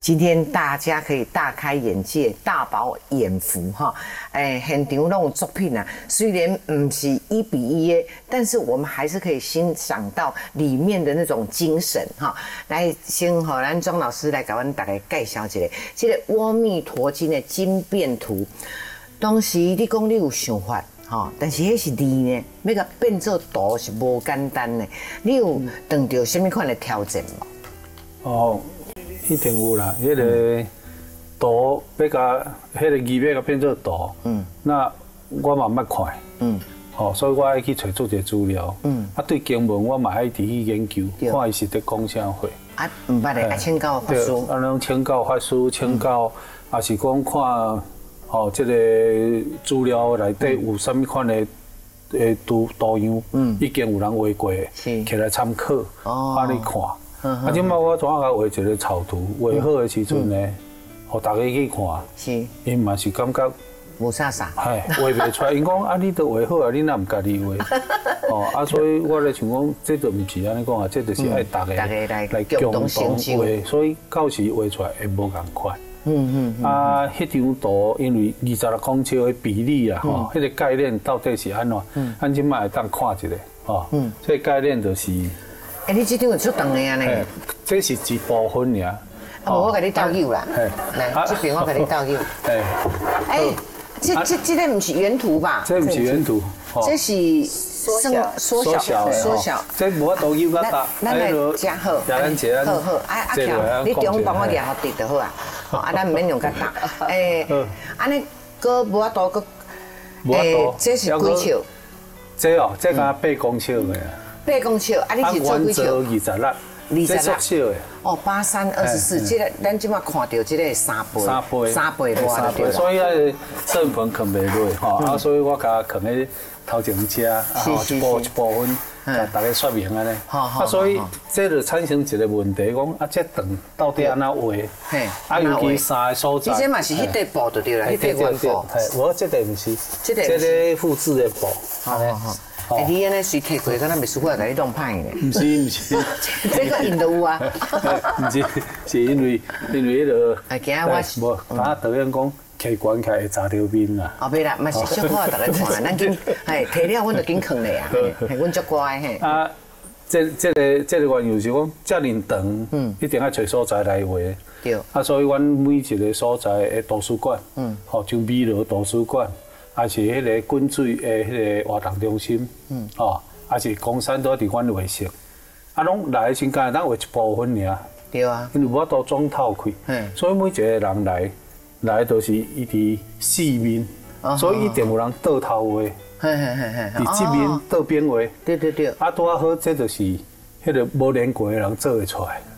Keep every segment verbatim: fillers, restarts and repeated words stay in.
今天大家可以大开眼界、大饱眼福哈！哎，现场那种作品啊，虽然不是一比一的，但是我们还是可以欣赏到里面的那种精神哈。来，先和咱庄老师来给阮大家介绍一下，这个《阿弥陀经》的经变图。当时你讲你有想法哈，但是迄是字呢，要甲变做图是无简单的。你有遇到什么款的挑战吗？ 哦。一定有啦，迄、那个图要甲迄个字要甲变做图，嗯，那我嘛捌看，嗯，吼、哦，所以我爱去找做者资料，嗯，啊，对经文我嘛爱伫去研究，看伊是伫讲啥货。 啊，唔捌咧，啊，请教法师。 啊，咱请教法师，请教，也、嗯、是讲看，吼、哦，即、这个资料内底有啥物款的诶图图样，嗯，已经有人画过，是，起来参考，哦，啊，你看。啊！即摆我怎啊甲画一个草图，画好的时阵呢，互大家去看，是，因嘛是感觉无啥啥， 嘿，画袂出来。因讲啊，你都画好啊，你哪毋家己画？哦，啊，所以我咧想讲，这都毋是安尼讲啊，这就是爱大家来来共同画，所以到时画出来会无共款。嗯嗯。啊，迄张图因为二十六公尺的比例啊，吼，迄个概念到底是安怎？嗯，咱即摆会当看一下，吼，嗯，这概念就是。 哎，你这张有出长的啊呢？ 这是一部分尔。 啊，我给你倒酒啦。来，这边我给你倒酒。哎，哎，这这这个不是原图吧？ 这不是原图， 这是缩小缩小缩小。 这无法度酒较大。 咱来加好， 加咱这好好。啊啊条，你中帮我夹好直就好啊。好，啊，咱唔免用较大。哎，安尼个无法度个。哎，这是几尺？ 这哦，这敢八公尺的。 八公尺，啊！你是做几尺？ 二十六，二十六。 哦，八三二十四，这个咱即马看到这个三倍， 三倍， 三倍多对啦。 所以啊，正粉放袂落吼，啊，所以我甲放喺头前车，啊，一部一部分，甲大家说明安尼。啊，所以这就产生一个问题，讲啊，这长到底安怎画？嘿，啊，尤其三个所在。 这嘛是迄块布就对啦，迄块原布。 嘿，无这个唔是， 这个这个复制的布。 好好好。哎，你安尼随摕过，敢若袂输我甲你弄歹咧？ 唔是唔是， 这个印都有啊。 唔是，是因为因为迄个， 哎，今仔我是无，他导演讲摕棺起会砸到面啊。 后尾啦，嘛是小可大家看，咱紧，嘿，摕了阮就紧藏咧啊，嘿，阮足乖嘿。啊， 这这个这个原因是讲，遮尔长，嗯，一定要找所在来画。对。啊，所以阮每一个所在的图书馆，嗯，吼，像美罗图书馆。还是迄个滚水的迄个活动中心，嗯，哦，还是公山都伫阮画室，啊，拢来先干，咱画一部分尔。 对啊。因为我都装透开，所以每一个人来来都是伊伫四面，所以一定有人倒头画，嘿嘿嘿嘿，伫这面倒边画。 对对对。 啊，拄啊好，这就是迄个无练过的人做会出来。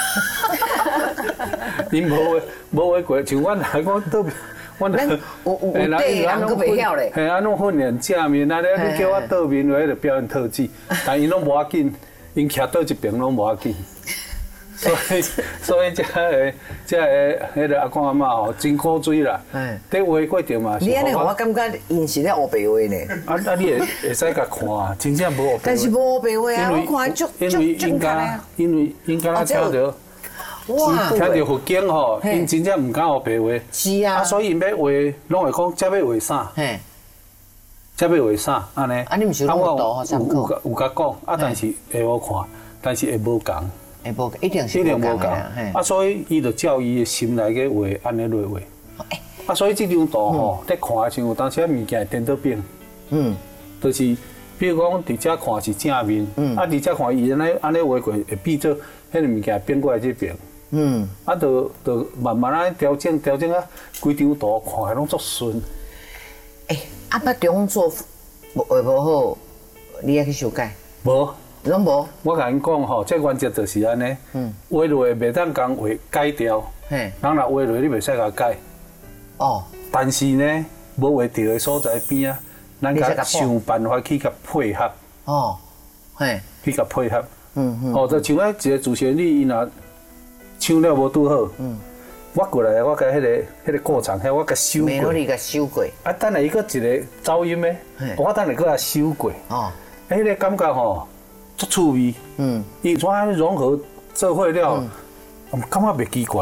你无画无画过，像阮来讲倒边。 咱有有有底人佫袂晓咧， 嘿，啊，拢训练正面，啊，你叫我倒面，迄个表演特技，但因拢无要紧，因徛倒一边拢无要紧。所以，所以这个这个迄个阿公阿嬷吼，真古锥啦。哎，在画过程嘛。 你安尼，我感觉因是咧黑白画呢。 啊啊，你会会使甲看，真正无黑白。 但是无黑白画啊，我看足足足因家，因为因家听到。哇！听到佛经吼，因真正唔敢学白话。 是啊。啊， 所以因要画，拢会讲，遮要画啥？嘿。遮要画啥？安尼。 啊，你唔是拢图参考？ 有有甲讲，啊，但是会好看，但是会无共。 会无，一定是无共。 啊，所以伊就照伊的心来去画，安尼来画。啊，所以这张图吼，在看的时候，当时物件会颠倒变。嗯。就是，比如讲，伫遮看是正面，啊，伫遮看伊安尼安尼画过，会变做迄个物件变过来这边。嗯，啊，就就慢慢啊调整调整啊，规张图看起拢足顺。 哎，啊，捌中做画无好，你也去修改？ 无， 拢无。 我甲因讲吼，这原则就是安尼。嗯。画落袂当讲画改掉。嘿。人若画落你袂使甲改。哦。但是呢，无画到的所在边啊，咱甲想办法去甲配合。哦。嘿。去甲配合。嗯嗯。哦，就像啊一个主旋律，伊若。唱了无拄好，嗯，我过来，我甲迄个、迄个过场，遐我甲修过， melody甲修过， 啊，等下伊个一个走音的，我等下搁甲修过，哦，迄个感觉吼，足趣味，嗯，伊怎融合做伙了，感觉袂奇怪。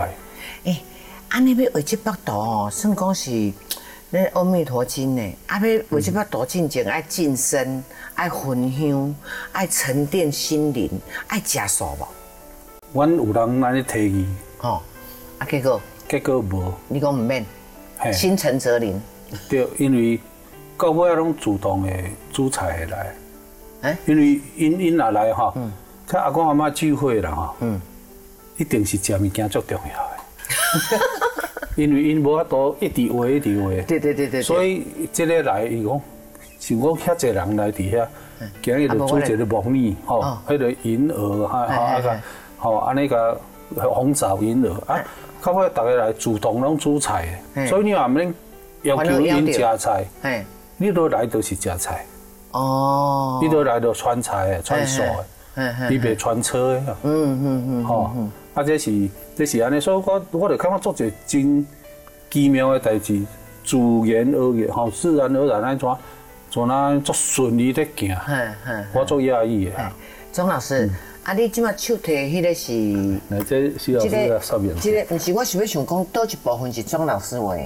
哎，安尼要画这幅图哦，算讲是那阿弥陀经呢。啊，要画这幅图进前爱净身、爱焚香、爱沉淀心灵、爱食素无？ 阮有人安尼提议， 吼，啊结果结果无。 你讲唔免，心诚则灵。 对，因为到尾拢主动的煮菜的来。 哎， 因为因因若来吼，像阿公阿妈聚会啦吼，嗯，一定是食物件最重要的。因为因无法度一直话一直话。 对对对对。 所以这个来，伊讲，像讲遐济人来伫遐，今日就煮一个木米，吼，迄个银鹅，哈哈啊个，吼安尼个红枣银鹅啊，到尾大家来主动拢煮菜的，所以你也免要求因食菜，你都来都是食菜。哦，你都来到川菜的、川素的，你别川车的，嗯嗯嗯，吼，啊，这是这是安尼，所以我我就感觉做一个真奇妙的代志，自然而然，吼，自然而然安怎，怎那足顺利的行，我做讶异的。 钟老师，啊，你即马手提迄个是？ 那这需要这个说明。 这个不是，我是要想讲，倒一部分是钟老师画的。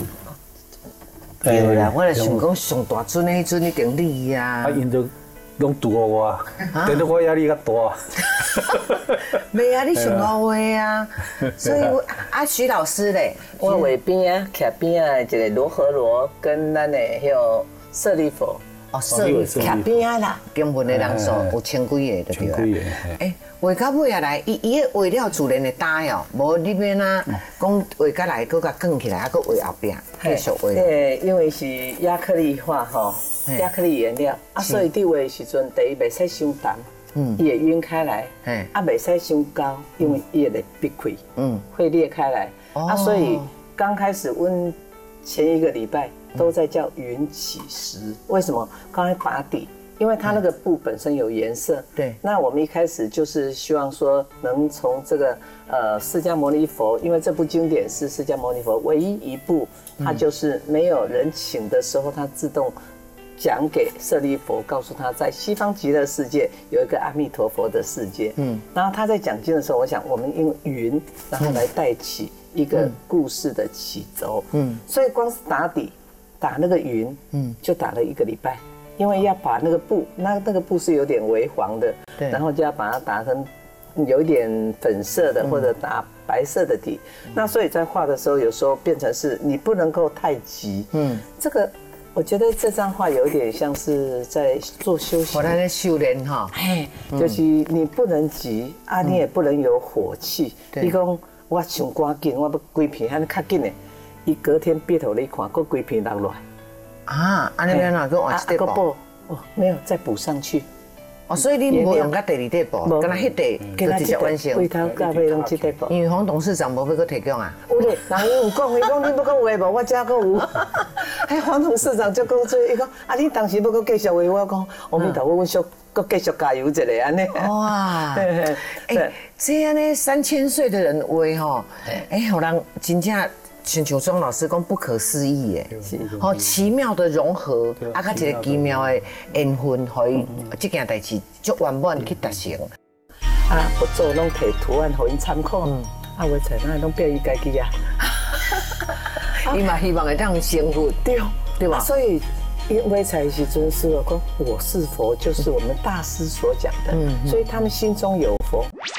对啦，我来想讲上大尊的迄阵一定你呀。啊， 因都拢拄我，等到我压力较大。 没啊，你上好话啊，所以啊，徐老师咧， 我画边啊，徛边啊，一个罗河罗跟咱的迄个舍利佛。 哦，舍利徛边啊啦，经文的人数有千几个就对啦。哎，画到尾啊来，伊伊个画了自然会大哦，无你免啊，讲画甲来，搁甲卷起来，啊，搁画后壁继续画。 对，因为是亚克力画吼，亚克力颜料啊，所以伫画的时阵，第一袂使伤重，嗯，伊会晕开来，啊，袂使伤高，因为伊会裂开，嗯，会裂开来，啊，所以刚开始温前一个礼拜都在叫云起时，为什么？刚才打底。因为它那个布本身有颜色， 对。 那我们一开始就是希望说，能从这个呃释迦牟尼佛，因为这部经典是释迦牟尼佛唯一一部，它就是没有人请的时候，它自动讲给舍利佛，告诉他在西方极乐世界有一个阿弥陀佛的世界。嗯。然后他在讲经的时候，我想我们用云，然后来带起一个故事的起轴。嗯。所以光是打底，打那个云，嗯，就打了一个礼拜。因为要把那个布，那那个布是有点微黄的，对，然后就要把它打成有一点粉色的，或者打白色的底。那所以在画的时候，有时候变成是你不能够太急。嗯，这个我觉得这张画有点像是在做修行， 我在修炼哈。 嘿，就是你不能急啊，你也不能有火气。你讲我想赶紧，我要规片还较紧的，伊隔天别头你看，搁规片落来。 啊，安尼边哪个换一块布？ 哦，没有，再补上去。 哦，所以你无用到第二块布，跟他迄块就直接完成。 为头到尾拢这块布。 因为黄董事长无要搁提供啊。 有咧，人伊有讲，伊讲你要搁画无，我遮搁有。哎，黄董事长就讲做，伊讲啊，你当时要搁继续画，我讲阿弥陀佛，阮小搁继续加油一下安尼。哇， 哎，这样呢，三千岁的人画吼，哎，互人真正。像像庄老师讲不可思议耶，好奇妙的融合，啊，甲一个奇妙的缘分，可以这件代志足圆满去达成。 啊，不做拢摕图案互因参考，啊，画出来拢变伊家己啊。 伊嘛希望会当成佛，对对吧？ 所以因画出来时阵，师父讲我是佛，就是我们大师所讲的，所以他们心中有佛。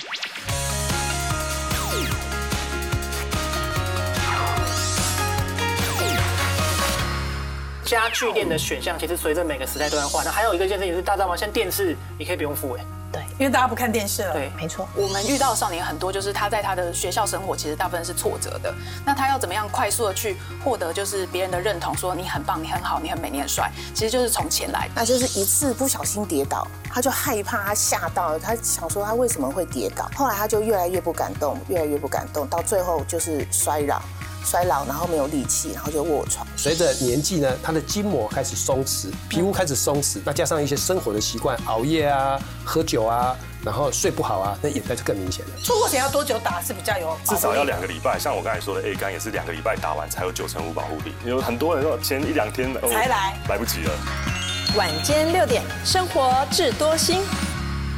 家具店的选项其实随着每个时代都在换。那还有一个件事情是，大家知道吗？像电视你可以不用付哎。 对，因为大家不看电视了。 对， 没错。 我们遇到的少年很多，就是他在他的学校生活其实大部分是挫折的。那他要怎么样快速的去获得就是别人的认同，说你很棒、你很好、你很美、你很帅，其实就是从钱来。 那就是一次不小心跌倒，他就害怕，他吓到，他想说他为什么会跌倒。后来他就越来越不敢动，越来越不敢动，到最后就是衰老。衰老，然后没有力气，然后就卧床。 随着年纪呢，他的筋膜开始松弛，皮肤开始松弛，那加上一些生活的习惯，熬夜啊、喝酒啊，然后睡不好啊，那眼袋就更明显了。 出国前要多久打是比较有？ 至少要两个礼拜。像我刚才说的 A 肝也是两个礼拜打完才有九成五保护力。有很多人说前一两天才来， 来不及了。 晚间六点，生活智多星。